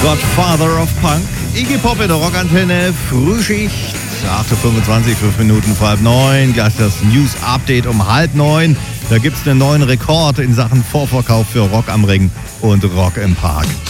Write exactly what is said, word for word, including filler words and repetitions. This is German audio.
Godfather of Punk. Iggy Pop in der Rockantenne, Frühschicht, acht Uhr fünfundzwanzig, fünf Minuten vor halb neun. Gleich das News-Update um halb neun. Da gibt es einen neuen Rekord in Sachen Vorverkauf für Rock am Ring und Rock im Park.